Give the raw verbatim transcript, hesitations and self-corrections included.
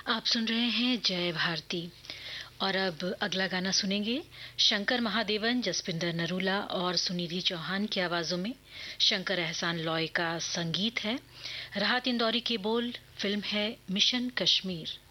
आप सुन रहे हैं जय भारती। और अब अगला गाना सुनेंगे शंकर महादेवन, जसपिंदर नरूला और सुनिधि चौहान की आवाजों में। शंकर एहसान लॉय का संगीत है, राहत इंदौरी के बोल। फिल्म है मिशन कश्मीर।